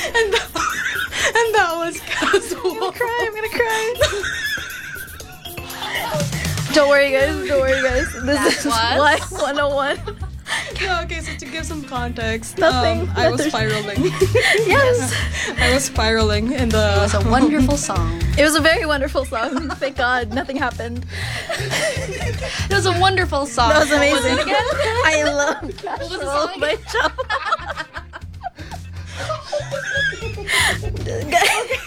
And that was Casual. I'm gonna cry. Don't worry, guys. This is Why 101. No, okay, so to give some context, Nothing. I was spiraling. Yes. I was spiraling in the... It was a wonderful song. It was a very wonderful song. Thank God, nothing happened. It was a wonderful song. That was amazing. What was it again? I love was the Casual song by Chapo.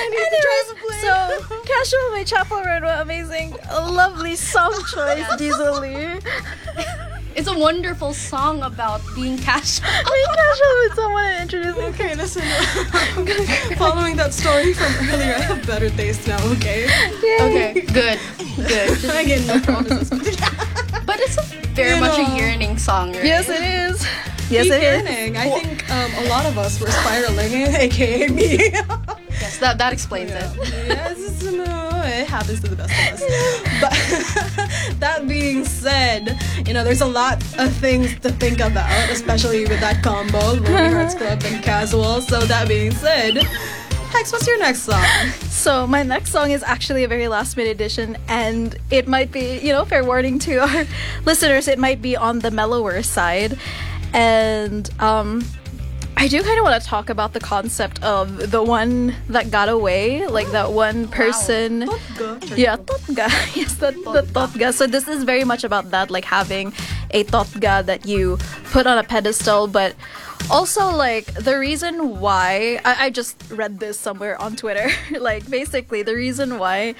So, Casual by Chapo Red, amazing. A lovely song choice, Diesel. It's a wonderful song about being casual. Casual with someone and introducing. Okay, listen. Following that story from earlier, I have better taste now, okay? Okay, good. I get no promises. But it's a very much a yearning song, right? Yes, it is. Yes, Keep it is. yearning. I think a lot of us were spiraling, aka me. Yes, that explains it. Yes, it happens to the best of us. But that being said, there's a lot of things to think about, especially with that combo, Lonely Hearts Club and Casual. So that being said, Hex, what's your next song? So my next song is actually a very last minute edition, and it might be, fair warning to our listeners, it might be on the mellower side. And I do kind of want to talk about the concept of the one that got away, like that one person. Totga. Yeah, Totga. Yes, the Totga. So this is very much about that, like having a Totga that you put on a pedestal, but also, like, the reason why I just read this somewhere on Twitter. Like, basically, the reason why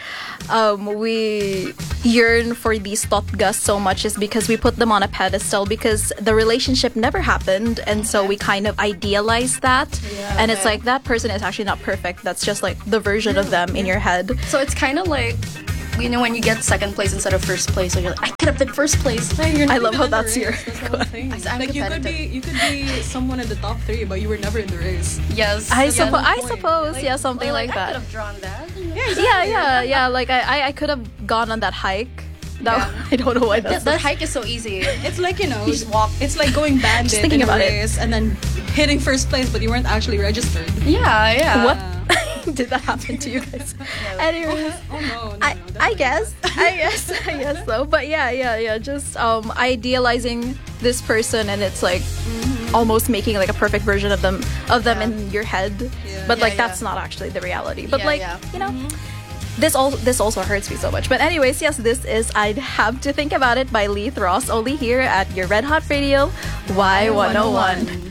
we yearn for these Totgas so much is because we put them on a pedestal because the relationship never happened, and so we kind of idealize that. Yeah. And it's like, that person is actually not perfect. That's just like the version of them in your head. So it's kind of like, when you get second place instead of first place, so you're like, I could have been first place. Hey, I love how that's your. That's the whole thing. I'm Like you could be someone in the top 3, but you were never in the race. Yes. I Again. suppose, yeah, something like I that. could have drawn that. Yeah. Like I could have gone on that hike. I don't know why that's. That hike is so easy. It's like, You just walk. it's like going bandit Just thinking in a about it. race and then hitting first place, but you weren't actually registered. Yeah. What did that happen to you guys? Anyways, Oh no, I guess so. But yeah. Just idealizing this person, and it's like almost making like a perfect version of them in your head. Yeah. But like Yeah. that's not actually the reality. But Yeah, like yeah. This also hurts me so much. But anyways, yes, this is I'd Have to Think About It by Leith Ross, only here at your Red Hot Radio Y101.